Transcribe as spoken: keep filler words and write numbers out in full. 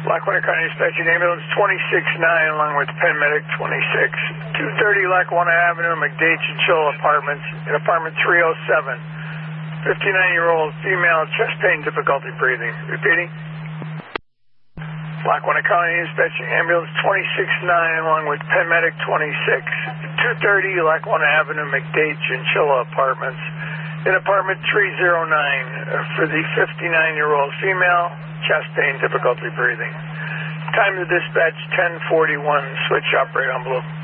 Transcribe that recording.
Lackawanna County Dispatching Ambulance twenty-six nine along with Penn Medic twenty-six. two thirty Lackawanna Avenue, McDade Chinchilla Apartments, in apartment three oh seven. fifty-nine-year-old female, chest pain, difficulty breathing. Repeating. Lackawanna County Dispatching Ambulance twenty-six nine along with Penn Medic twenty-six. two thirty Lackawanna Avenue, McDade Chinchilla Apartments, in apartment three oh nine for the fifty-nine-year-old female, chest pain, difficulty breathing. Time to dispatch ten forty-one, switch operator envelope.